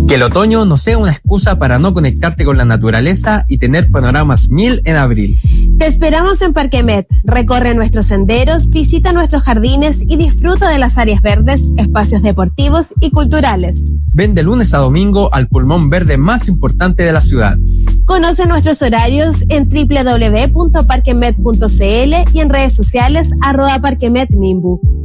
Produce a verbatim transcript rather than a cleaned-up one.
Que el otoño no sea una excusa para no conectarte con la naturaleza y tener panoramas mil en abril. Te esperamos en Parquemet. Recorre nuestros senderos, visita nuestros jardines y disfruta de las áreas verdes, espacios deportivos y culturales. Ven de lunes a domingo al pulmón verde más importante de la ciudad. Conoce nuestros horarios en doble u doble u doble u punto parquemet punto c l y en redes sociales arroba parquemetmimbu.